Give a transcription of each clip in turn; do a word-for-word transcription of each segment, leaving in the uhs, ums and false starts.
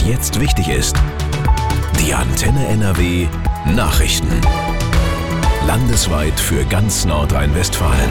jetzt wichtig ist. Die Antenne N R W Nachrichten. Landesweit für ganz Nordrhein-Westfalen.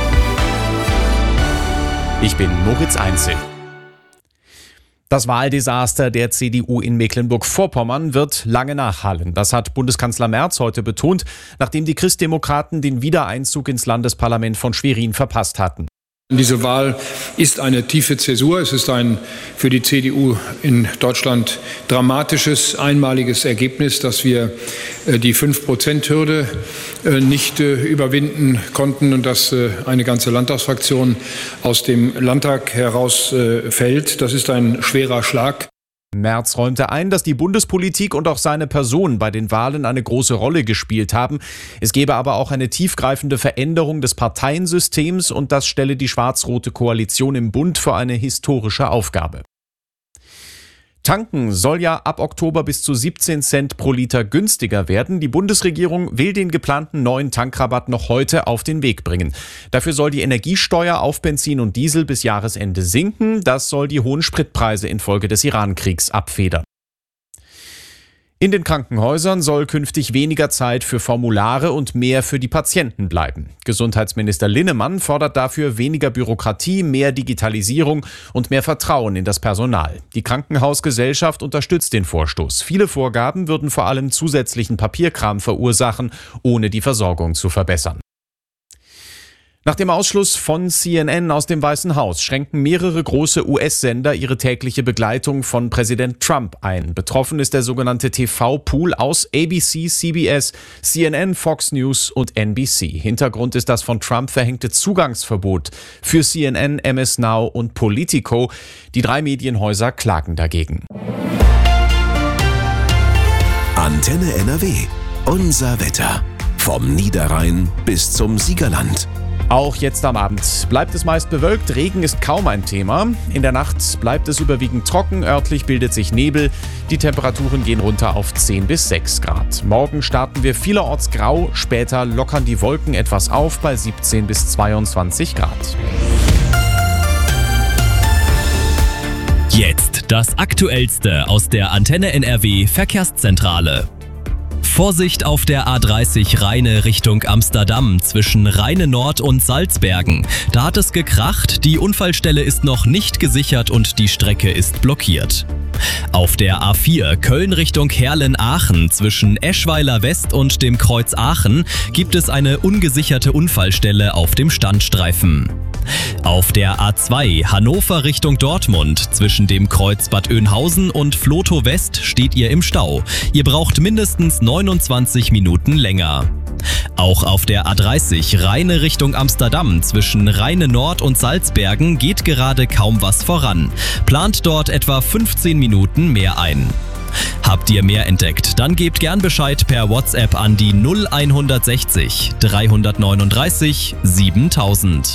Ich bin Moritz Einzel. Das Wahldesaster der C D U in Mecklenburg-Vorpommern wird lange nachhallen. Das hat Bundeskanzler Merz heute betont, nachdem die Christdemokraten den Wiedereinzug ins Landesparlament von Schwerin verpasst hatten. Diese Wahl ist eine tiefe Zäsur. Es ist ein für die C D U in Deutschland dramatisches, einmaliges Ergebnis, dass wir die fünf Prozent Hürde nicht überwinden konnten und dass eine ganze Landtagsfraktion aus dem Landtag herausfällt. Das ist ein schwerer Schlag. Merz räumte ein, dass die Bundespolitik und auch seine Person bei den Wahlen eine große Rolle gespielt haben. Es gebe aber auch eine tiefgreifende Veränderung des Parteiensystems und das stelle die schwarz-rote Koalition im Bund vor eine historische Aufgabe. Tanken soll ja ab Oktober bis zu siebzehn Cent pro Liter günstiger werden. Die Bundesregierung will den geplanten neuen Tankrabatt noch heute auf den Weg bringen. Dafür soll die Energiesteuer auf Benzin und Diesel bis Jahresende sinken. Das soll die hohen Spritpreise infolge des Iran-Kriegs abfedern. In den Krankenhäusern soll künftig weniger Zeit für Formulare und mehr für die Patienten bleiben. Gesundheitsminister Linnemann fordert dafür weniger Bürokratie, mehr Digitalisierung und mehr Vertrauen in das Personal. Die Krankenhausgesellschaft unterstützt den Vorstoß. Viele Vorgaben würden vor allem zusätzlichen Papierkram verursachen, ohne die Versorgung zu verbessern. Nach dem Ausschluss von C N N aus dem Weißen Haus schränken mehrere große U S-Sender ihre tägliche Begleitung von Präsident Trump ein. Betroffen ist der sogenannte T V-Pool aus A B C, C B S, C N N, Fox News und N B C. Hintergrund ist das von Trump verhängte Zugangsverbot für C N N, M S Now und Politico. Die drei Medienhäuser klagen dagegen. Antenne N R W. Unser Wetter. Vom Niederrhein bis zum Siegerland. Auch jetzt am Abend bleibt es meist bewölkt, Regen ist kaum ein Thema. In der Nacht bleibt es überwiegend trocken, örtlich bildet sich Nebel. Die Temperaturen gehen runter auf zehn bis sechs Grad. Morgen starten wir vielerorts grau, später lockern die Wolken etwas auf bei siebzehn bis zweiundzwanzig Grad. Jetzt das Aktuellste aus der Antenne N R W Verkehrszentrale. Vorsicht auf der A dreißig Rheine Richtung Amsterdam zwischen Rheine Nord und Salzbergen. Da hat es gekracht, die Unfallstelle ist noch nicht gesichert und die Strecke ist blockiert. Auf der A vier Köln Richtung Herlen-Aachen zwischen Eschweiler West und dem Kreuz Aachen gibt es eine ungesicherte Unfallstelle auf dem Standstreifen. Auf der A zwei Hannover Richtung Dortmund zwischen dem Kreuz Bad Oeynhausen und Flotow West steht ihr im Stau. Ihr braucht mindestens neunundzwanzig Minuten länger. Auch auf der A dreißig Rheine Richtung Amsterdam zwischen Rheine Nord und Salzbergen geht gerade kaum was voran. Plant dort etwa fünfzehn Minuten mehr ein. Habt ihr mehr entdeckt? Dann gebt gern Bescheid per WhatsApp an die null hundertsechzig dreihundertneununddreißig siebentausend.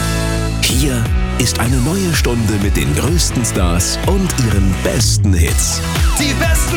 Hier ist eine neue Stunde mit den größten Stars und ihren besten Hits. Die besten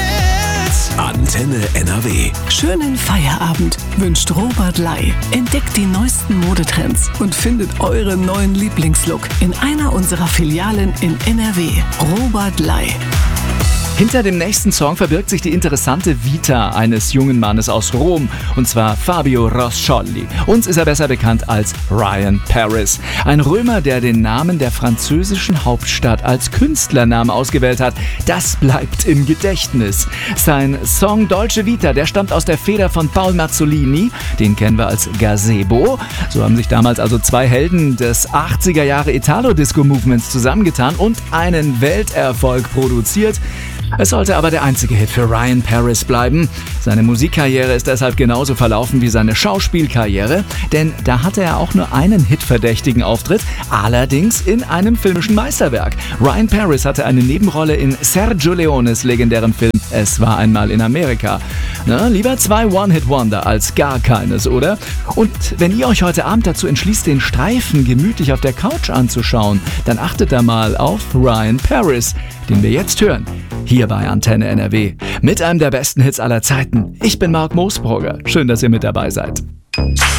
Hits! Antenne N R W. Schönen Feierabend wünscht Robert Ley. Entdeckt die neuesten Modetrends und findet euren neuen Lieblingslook in einer unserer Filialen in N R W. Robert Ley. Hinter dem nächsten Song verbirgt sich die interessante Vita eines jungen Mannes aus Rom, und zwar Fabio Roscioli. Uns ist er besser bekannt als Ryan Paris. Ein Römer, der den Namen der französischen Hauptstadt als Künstlernamen ausgewählt hat. Das bleibt im Gedächtnis. Sein Song Dolce Vita, der stammt aus der Feder von Paul Mazzolini. Den kennen wir als Gazebo. So haben sich damals also zwei Helden des achtziger Jahre Italo-Disco-Movements zusammengetan und einen Welterfolg produziert. Es sollte aber der einzige Hit für Ryan Paris bleiben. Seine Musikkarriere ist deshalb genauso verlaufen wie seine Schauspielkarriere, denn da hatte er auch nur einen hitverdächtigen Auftritt, allerdings in einem filmischen Meisterwerk. Ryan Paris hatte eine Nebenrolle in Sergio Leones legendärem Film Es war einmal in Amerika. Na, lieber zwei One-Hit-Wonder als gar keines, oder? Und wenn ihr euch heute Abend dazu entschließt, den Streifen gemütlich auf der Couch anzuschauen, dann achtet da mal auf Ryan Paris, den wir jetzt hören. Hier bei Antenne N R W. Mit einem der besten Hits aller Zeiten. Ich bin Marc Moosbrugger. Schön, dass ihr mit dabei seid.